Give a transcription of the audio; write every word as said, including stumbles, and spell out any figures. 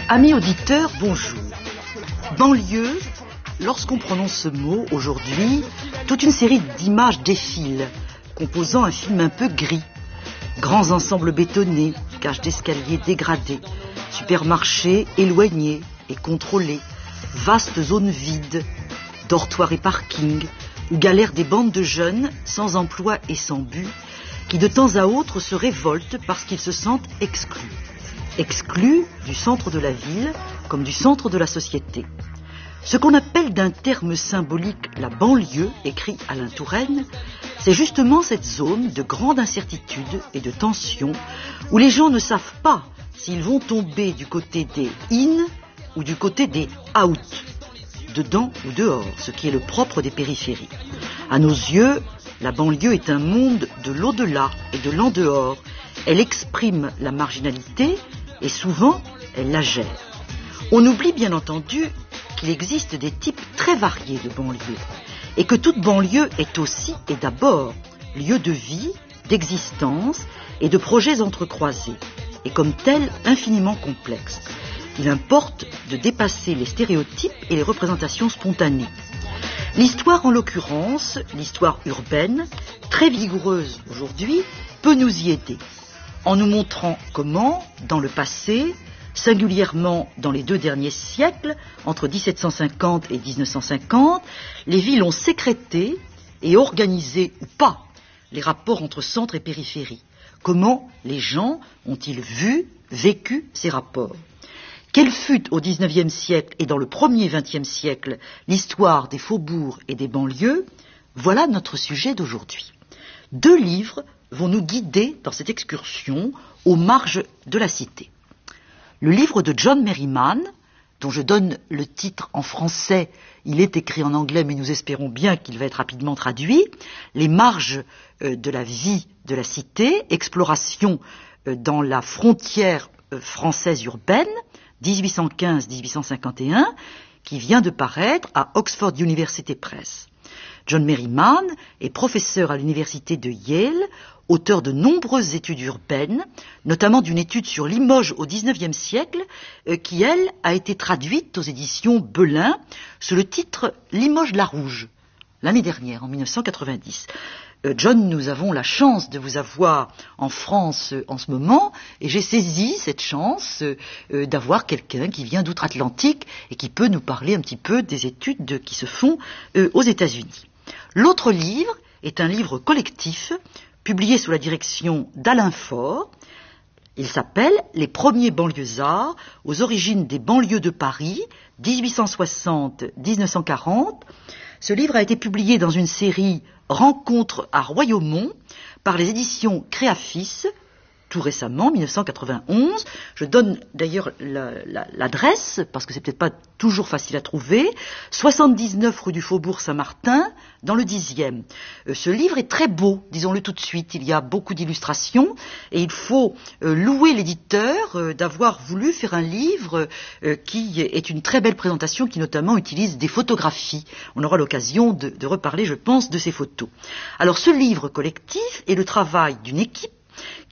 Amis auditeurs, bonjour. Banlieue, lorsqu'on prononce ce mot aujourd'hui, toute une série d'images défilent, composant un film un peu gris. Grands ensembles bétonnés, cages d'escaliers dégradées, supermarchés éloignés et contrôlés, vastes zones vides, dortoirs et parkings, où galèrent des bandes de jeunes sans emploi et sans but, qui de temps à autre se révoltent parce qu'ils se sentent exclus. Exclus du centre de la ville comme du centre de la société. Ce qu'on appelle d'un terme symbolique la banlieue, écrit Alain Touraine, c'est justement cette zone de grande incertitude et de tension où les gens ne savent pas s'ils vont tomber du côté des in ou du côté des out, dedans ou dehors, ce qui est le propre des périphéries. À nos yeux, la banlieue est un monde de l'au-delà et de l'en-dehors. Elle exprime la marginalité et souvent, elle la gère. On oublie bien entendu qu'il existe des types très variés de banlieues et que toute banlieue est aussi et d'abord lieu de vie, d'existence et de projets entrecroisés et comme tel infiniment complexe. Il importe de dépasser les stéréotypes et les représentations spontanées. L'histoire en l'occurrence, l'histoire urbaine, très vigoureuse aujourd'hui, peut nous y aider en nous montrant comment, dans le passé, singulièrement dans les deux derniers siècles, entre dix-sept cent cinquante et dix-neuf cent cinquante, les villes ont sécrété et organisé ou pas les rapports entre centre et périphérie. Comment les gens ont-ils vu, vécu ces rapports ? Quelle fut au dix-neuvième siècle et dans le premier vingtième siècle l'histoire des faubourgs et des banlieues ? Voilà notre sujet d'aujourd'hui. Deux livres vont nous guider dans cette excursion aux marges de la cité. Le livre de John Merriman, dont je donne le titre en français, il est écrit en anglais mais nous espérons bien qu'il va être rapidement traduit, Les marges de la vie de la cité, exploration dans la frontière française urbaine, dix-huit cent quinze à dix-huit cent cinquante et un, qui vient de paraître à Oxford University Press. John Merriman est professeur à l'université de Yale, auteur de nombreuses études urbaines, notamment d'une étude sur Limoges au dix-neuvième siècle, euh, qui, elle, a été traduite aux éditions Belin sous le titre Limoges la Rouge, l'année dernière, en mille neuf cent quatre-vingt-dix. Euh, John, nous avons la chance de vous avoir en France euh, en ce moment, et j'ai saisi cette chance euh, d'avoir quelqu'un qui vient d'outre-Atlantique et qui peut nous parler un petit peu des études de, qui se font euh, aux États-Unis. L'autre livre est un livre collectif publié sous la direction d'Alain Faure. Il s'appelle « Les premiers banlieusards aux origines des banlieues de Paris, dix-huit cent soixante à dix-neuf cent quarante ». Ce livre a été publié dans une série « Rencontres à Royaumont » par les éditions Créafis, tout récemment, mille neuf cent quatre-vingt-onze. Je donne d'ailleurs la, la, l'adresse, parce que c'est peut-être pas toujours facile à trouver, soixante-dix-neuf rue du Faubourg Saint-Martin, dans le dixième. Euh, ce livre est très beau, disons-le tout de suite. Il y a beaucoup d'illustrations et il faut euh, louer l'éditeur euh, d'avoir voulu faire un livre euh, qui est une très belle présentation, qui notamment utilise des photographies. On aura l'occasion de, de reparler, je pense, de ces photos. Alors ce livre collectif est le travail d'une équipe